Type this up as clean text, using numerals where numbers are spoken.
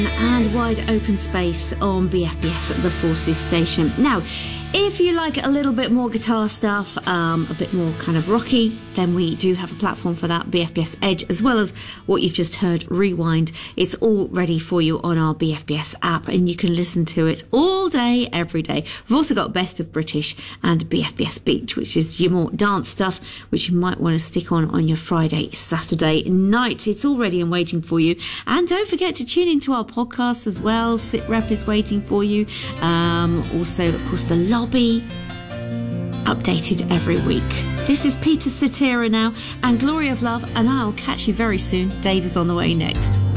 and Wide Open Space on BFBS at the Forces station. Now, if you like a little bit more guitar stuff, a bit more kind of rocky, then we do have a platform for that, BFBS Edge, as well as what you've just heard, Rewind. It's all ready for you on our BFBS app, and you can listen to it all day, every day. We've also got Best of British and BFBS Beach, which is your more dance stuff, which you might want to stick on your Friday, Saturday night. It's all ready and waiting for you. And don't forget to tune into our podcasts as well. SitRep is waiting for you. Also, of course, the Lobby, updated every week. This is Peter Cetera now, and Glory of Love, and I'll catch you very soon. Dave is on the way next.